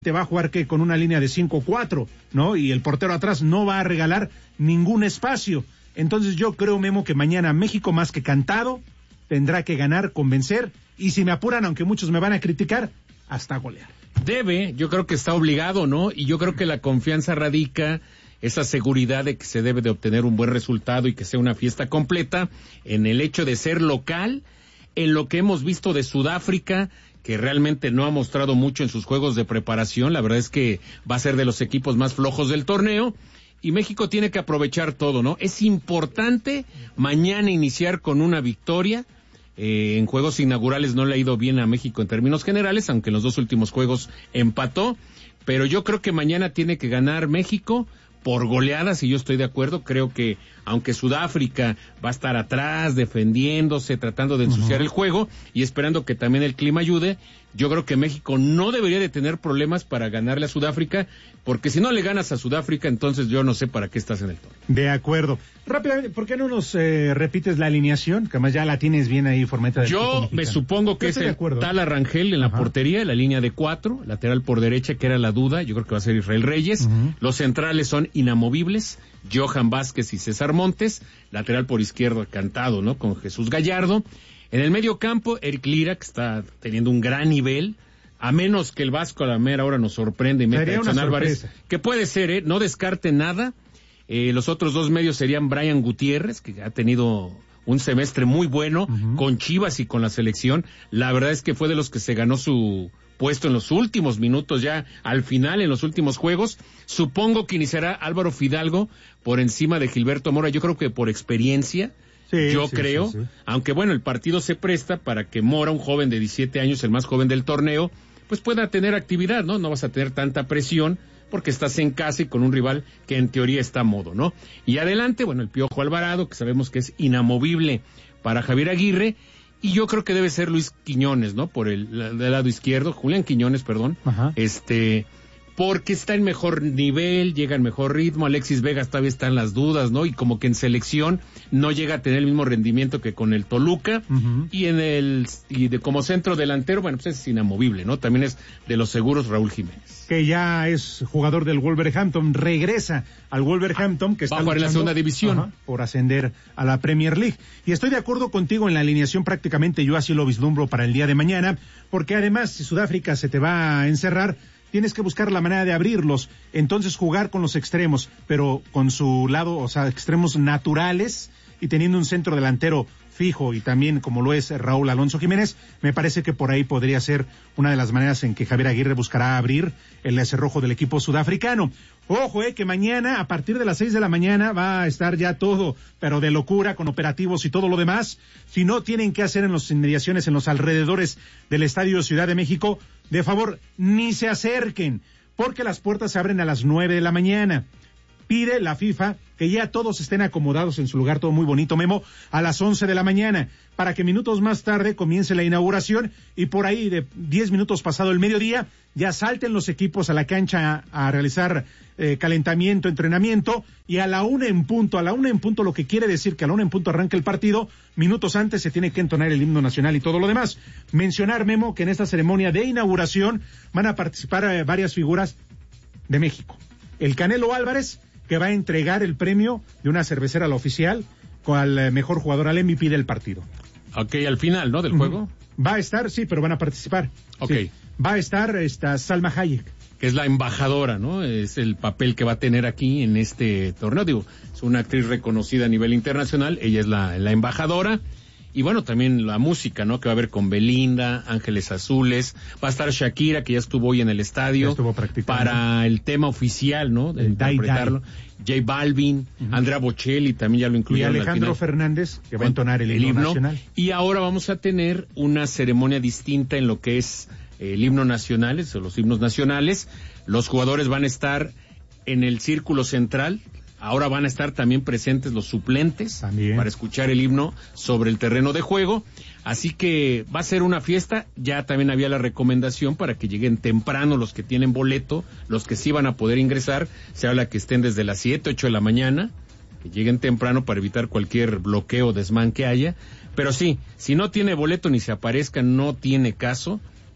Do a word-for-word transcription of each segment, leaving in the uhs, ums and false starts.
te va a jugar que con una línea de cinco cuatro, ¿no? Y el portero atrás no va a regalar ningún espacio. Entonces yo creo, Memo, que mañana México, más que cantado, tendrá que ganar, convencer, y si me apuran, aunque muchos me van a criticar, hasta golear. Debe, yo creo que está obligado, ¿no? Y yo creo que la confianza radica, esa seguridad de que se debe de obtener un buen resultado y que sea una fiesta completa, en el hecho de ser local, en lo que hemos visto de Sudáfrica, que realmente no ha mostrado mucho en sus juegos de preparación. La verdad es que va a ser de los equipos más flojos del torneo, y México tiene que aprovechar todo, ¿no? Es importante mañana iniciar con una victoria. Eh, en juegos inaugurales no le ha ido bien a México en términos generales, aunque en los dos últimos juegos empató, pero yo creo que mañana tiene que ganar México por goleadas, y yo estoy de acuerdo. Creo que aunque Sudáfrica va a estar atrás, defendiéndose, tratando de ensuciar uh-huh. el juego y esperando que también el clima ayude, yo creo que México no debería de tener problemas para ganarle a Sudáfrica, porque si no le ganas a Sudáfrica, entonces yo no sé para qué estás en el torneo. De acuerdo. Rápidamente, ¿por qué no nos eh, repites la alineación? Que además ya la tienes bien ahí, Formeta. Yo me supongo que yo es el Tala Rangel en la Ajá. portería, la línea de cuatro, lateral por derecha, que era la duda, yo creo que va a ser Israel Reyes. Uh-huh. Los centrales son inamovibles, Johan Vázquez y César Montes, lateral por izquierdo cantado, ¿no? Con Jesús Gallardo. En el medio campo, Eric Lira, que está teniendo un gran nivel, a menos que el Vasco a la mera hora nos sorprende y meta a Edson Álvarez, que puede ser, ¿eh? No descarte nada. Eh, los otros dos medios serían Brian Gutiérrez, que ha tenido un semestre muy bueno uh-huh. con Chivas y con la selección. La verdad es que fue de los que se ganó su puesto en los últimos minutos, ya al final, en los últimos juegos. Supongo que iniciará Álvaro Fidalgo por encima de Gilberto Mora, yo creo que por experiencia. Sí, yo sí, creo, sí, sí. Aunque bueno, el partido se presta para que Mora, un joven de diecisiete años, el más joven del torneo, pues pueda tener actividad, ¿no? No vas a tener tanta presión porque estás en casa y con un rival que en teoría está a modo, ¿no? Y adelante, bueno, el Piojo Alvarado, que sabemos que es inamovible para Javier Aguirre, y yo creo que debe ser Luis Quiñones, ¿no? Por el del lado izquierdo, Julián Quiñones, perdón, Ajá. este... porque está en mejor nivel, llega en mejor ritmo. Alexis Vega todavía está en las dudas, ¿no? Y como que en selección no llega a tener el mismo rendimiento que con el Toluca. Uh-huh. Y en el y de como centro delantero, bueno, pues es inamovible, ¿no? También es de los seguros Raúl Jiménez. Que ya es jugador del Wolverhampton, regresa al Wolverhampton, que está va a jugar en la segunda división. Ajá, por ascender a la Premier League. Y estoy de acuerdo contigo en la alineación, prácticamente yo así lo vislumbro para el día de mañana, porque además si Sudáfrica se te va a encerrar, tienes que buscar la manera de abrirlos, entonces jugar con los extremos, pero con su lado, o sea, extremos naturales, y teniendo un centro delantero fijo, y también como lo es Raúl Alonso Jiménez, me parece que por ahí podría ser una de las maneras en que Javier Aguirre buscará abrir el cerrojo del equipo sudafricano. Ojo, eh, que mañana, a partir de las seis de la mañana, va a estar ya todo, pero de locura, con operativos y todo lo demás. Si no tienen que hacer en las inmediaciones, en los alrededores del Estadio Ciudad de México, de favor, ni se acerquen, porque las puertas se abren a las nueve de la mañana. Pide la FIFA que ya todos estén acomodados en su lugar, todo muy bonito, Memo, a las once de la mañana, para que minutos más tarde comience la inauguración, y por ahí de diez minutos pasado el mediodía, ya salten los equipos a la cancha a, a realizar eh, calentamiento, entrenamiento, y a la una en punto, a la una en punto, lo que quiere decir que a la una en punto arranca el partido. Minutos antes se tiene que entonar el himno nacional y todo lo demás. Mencionar, Memo, que en esta ceremonia de inauguración van a participar eh, varias figuras de México. El Canelo Álvarez, que va a entregar el premio de una cervecera a la oficial al eh, mejor jugador, al M V P del partido. Ok, al final, ¿no?, del uh-huh. juego. Va a estar, sí, pero van a participar. Ok. Sí. Va a estar esta Salma Hayek, que es la embajadora, ¿no? Es el papel que va a tener aquí en este torneo. Digo, es una actriz reconocida a nivel internacional, ella es la, la embajadora. Y bueno, también la música, ¿no?, que va a haber con Belinda, Ángeles Azules, va a estar Shakira, que ya estuvo hoy en el estadio, ya estuvo practicando para el tema oficial, ¿no?, de interpretarlo. J Balvin, uh-huh. Andrea Bocelli también ya lo incluyeron. Y Alejandro Fernández, que va a entonar el, el himno, himno nacional. Y ahora vamos a tener una ceremonia distinta en lo que es el himno nacional, o los himnos nacionales. Los jugadores van a estar en el círculo central. Ahora van a estar también presentes los suplentes también para escuchar el himno sobre el terreno de juego. Así que va a ser una fiesta. Ya también había la recomendación para que lleguen temprano los que tienen boleto, los que sí van a poder ingresar. Se habla que estén desde las siete, ocho de la mañana, que lleguen temprano para evitar cualquier bloqueo o desmán que haya. Pero sí, si no tiene boleto ni se aparezca, no tiene caso.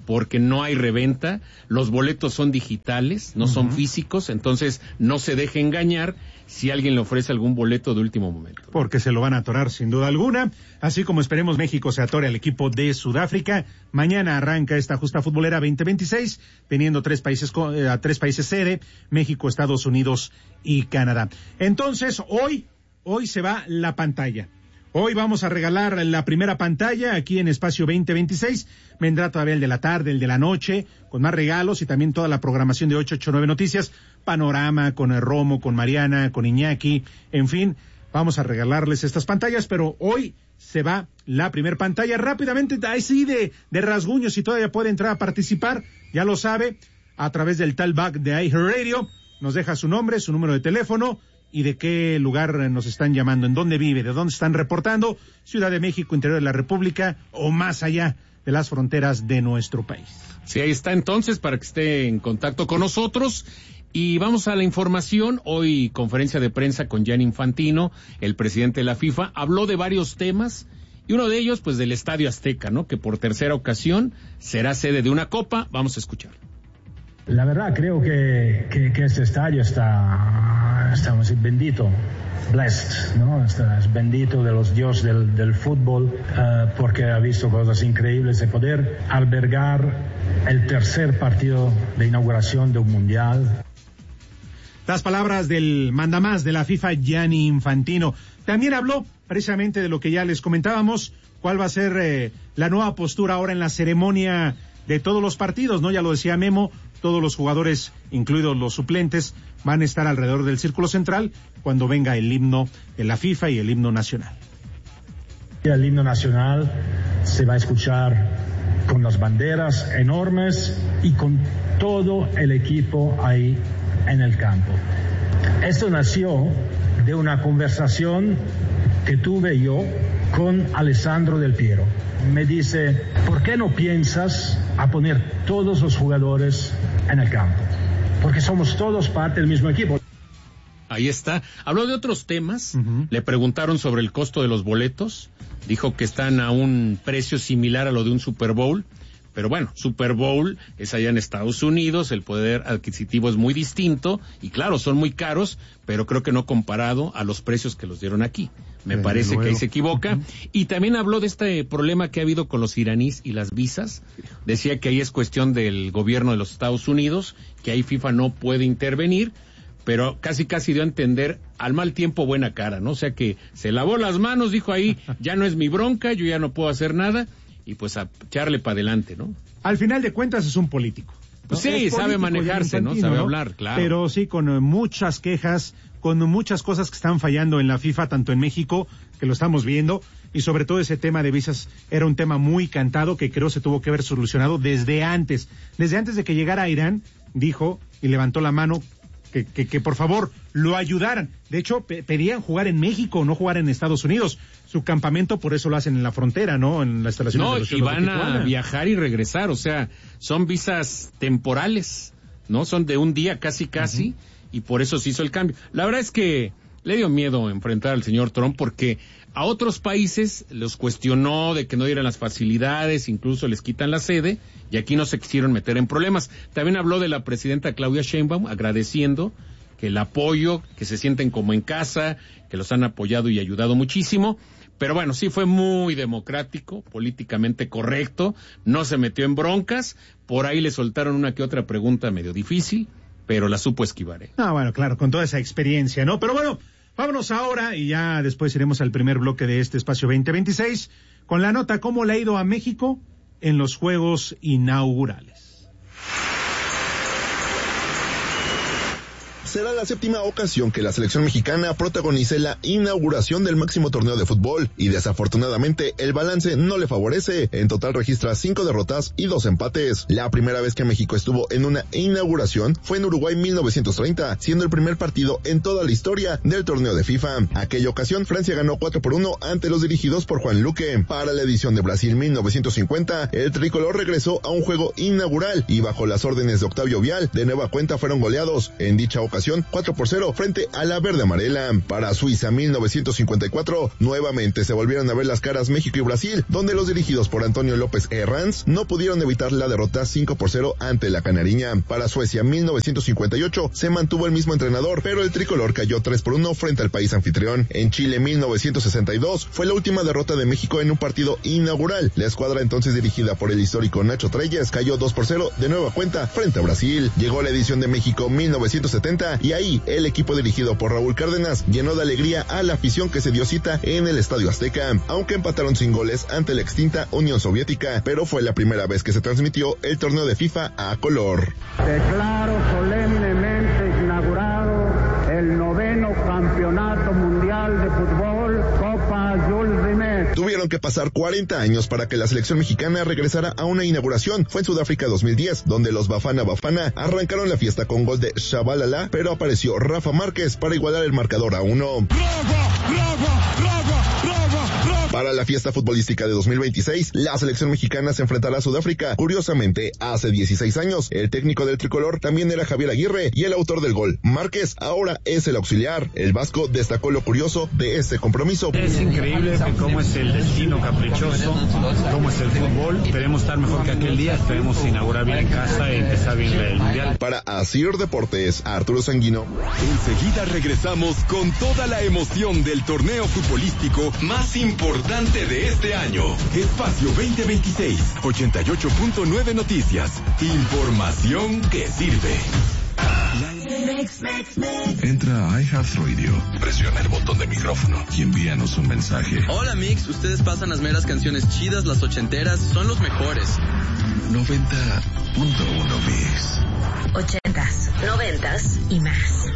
porque no hay reventa, los boletos son digitales, no uh-huh. son físicos, entonces no se deje engañar si alguien le ofrece algún boleto de último momento. Porque se lo van a atorar sin duda alguna, así como esperemos México se atore al equipo de Sudáfrica. Mañana arranca esta justa futbolera veinte veintiséis, teniendo tres países eh, a tres países sede, México, Estados Unidos y Canadá. Entonces, hoy, hoy se va la pantalla. Hoy vamos a regalar la primera pantalla aquí en Espacio veinte veintiséis. Vendrá todavía el de la tarde, el de la noche, con más regalos y también toda la programación de ocho ochenta y nueve Noticias. Panorama, con el Romo, con Mariana, con Iñaki. En fin, vamos a regalarles estas pantallas, pero hoy se va la primera pantalla. Rápidamente, así de, de rasguño, si todavía puede entrar a participar, ya lo sabe, a través del talkback de iHeartRadio. Nos deja su nombre, su número de teléfono y de qué lugar nos están llamando, en dónde vive, de dónde están reportando, Ciudad de México, interior de la República o más allá de las fronteras de nuestro país. Sí, ahí está entonces para que esté en contacto con nosotros. Y vamos a la información. Hoy conferencia de prensa con Gianni Infantino, el presidente de la FIFA, habló de varios temas y uno de ellos pues del Estadio Azteca, ¿no? Que por tercera ocasión será sede de una copa. Vamos a escuchar. La verdad creo que, que, que este estadio está, está bendito, blessed, ¿no? Está, es bendito de los dioses del, del fútbol, uh, porque ha visto cosas increíbles de poder albergar el tercer partido de inauguración de un mundial. Las palabras del mandamás de la FIFA, Gianni Infantino. También habló precisamente de lo que ya les comentábamos, cuál va a ser eh, la nueva postura ahora en la ceremonia de todos los partidos, ¿no? Ya lo decía Memo, todos los jugadores, incluidos los suplentes, van a estar alrededor del círculo central cuando venga el himno de la FIFA y el himno nacional. El himno nacional se va a escuchar con las banderas enormes y con todo el equipo ahí en el campo. Esto nació de una conversación que tuve yo con Alessandro Del Piero. Me dice, ¿por qué no piensas a poner todos los jugadores en el campo? Porque somos todos parte del mismo equipo. Ahí está. Habló de otros temas. Uh-huh. Le preguntaron sobre el costo de los boletos. Dijo que están a un precio similar a lo de un Super Bowl. Pero bueno, Super Bowl es allá en Estados Unidos, el poder adquisitivo es muy distinto y claro, son muy caros, pero creo que no comparado a los precios que los dieron aquí. Me Desde parece luego. que ahí se equivoca. Uh-huh. Y también habló de este problema que ha habido con los iraníes y las visas. Decía que ahí es cuestión del gobierno de los Estados Unidos, que ahí FIFA no puede intervenir, pero casi casi dio a entender al mal tiempo buena cara, ¿no? O sea que se lavó las manos, dijo ahí, ya no es mi bronca, yo ya no puedo hacer nada. Y pues a echarle para adelante, ¿no? Al final de cuentas es un político, ¿no? Pues sí, político, sabe manejarse, ¿no? Sabe ¿no? hablar, claro. Pero sí, con uh, muchas quejas, con muchas cosas que están fallando en la FIFA, tanto en México, que lo estamos viendo, y sobre todo ese tema de visas era un tema muy cantado que creo se tuvo que haber solucionado desde antes. Desde antes de que llegara a Irán, dijo y levantó la mano que, que, que por favor lo ayudaran. De hecho, pe- pedían jugar en México, no jugar en Estados Unidos. Su campamento por eso lo hacen en la frontera, ¿no? En la instalación no, de los y van a viajar y regresar, o sea, son visas temporales, ¿no? Son de un día casi casi, uh-huh. y por eso se hizo el cambio. La verdad es que le dio miedo enfrentar al señor Trump porque a otros países los cuestionó de que no dieran las facilidades, incluso les quitan la sede, y aquí no se quisieron meter en problemas. También habló de la presidenta Claudia Sheinbaum, agradeciendo que el apoyo, que se sienten como en casa, que los han apoyado y ayudado muchísimo. Pero bueno, sí fue muy democrático, políticamente correcto, no se metió en broncas, por ahí le soltaron una que otra pregunta medio difícil, pero la supo esquivar. ¿eh? Ah, bueno, claro, con toda esa experiencia, ¿no? Pero bueno, vámonos ahora y ya después iremos al primer bloque de este Espacio veinte veintiséis con la nota cómo le ha ido a México en los Juegos Inaugurales. Será la séptima ocasión que la selección mexicana protagonice la inauguración del máximo torneo de fútbol y desafortunadamente el balance no le favorece. En total registra cinco derrotas y dos empates. La primera vez que México estuvo en una inauguración fue en Uruguay mil novecientos treinta, siendo el primer partido en toda la historia del torneo de FIFA. Aquella ocasión Francia ganó cuatro por uno ante los dirigidos por Juan Luque. Para la edición de Brasil mil novecientos cincuenta, el tricolor regresó a un juego inaugural y bajo las órdenes de Octavio Vial, de nueva cuenta fueron goleados. En dicha ocasión eliminación cuatro por cero frente a la verde amarela. Para Suiza mil novecientos cincuenta y cuatro, nuevamente se volvieron a ver las caras México y Brasil, donde los dirigidos por Antonio López Herranz no pudieron evitar la derrota cinco por cero ante la canariña. Para Suecia mil novecientos cincuenta y ocho se mantuvo el mismo entrenador, pero el tricolor cayó tres por uno frente al país anfitrión. En Chile mil novecientos sesenta y dos fue la última derrota de México en un partido inaugural. La escuadra entonces dirigida por el histórico Nacho Treyes cayó dos por cero de nueva cuenta frente a Brasil. Llegó la edición de México mil novecientos setenta y ahí el equipo dirigido por Raúl Cárdenas llenó de alegría a la afición que se dio cita en el Estadio Azteca, aunque empataron sin goles ante la extinta Unión Soviética, pero fue la primera vez que se transmitió el torneo de FIFA a color. Declaro solemnemente inaugurado el noveno Campeonato Mundial de Fútbol Copa Jules Rimet. Tuvieron que pasar cuarenta años para que la selección mexicana regresara a una inauguración. Fue en Sudáfrica dos mil diez, donde los Bafana Bafana arrancaron la fiesta con gol de Shabalala, pero apareció Rafa Márquez para igualar el marcador a uno. ¡Bravo, bravo, bravo, bravo, bravo! Para la fiesta futbolística de dos mil veintiséis, la selección mexicana se enfrentará a Sudáfrica. Curiosamente, hace dieciséis años, el técnico del tricolor también era Javier Aguirre y el autor del gol. Márquez ahora es el auxiliar. El vasco destacó lo curioso de este compromiso. Es increíble cómo es el destino caprichoso, cómo es el fútbol. Esperemos estar mejor que aquel día, esperemos inaugurar bien en casa y empezar bien el mundial. Para Asir Deportes, Arturo Sanguino. Enseguida regresamos con toda la emoción del torneo futbolístico más importante de este año. Espacio veinte veintiséis, ochenta y ocho punto nueve Noticias. Información que sirve. Entra a iHeartRadio, presiona el botón de micrófono y envíanos un mensaje. Hola Mix, ustedes pasan las meras canciones chidas, las ochenteras, son los mejores. noventa punto uno Mix. Ochentas, noventas y más.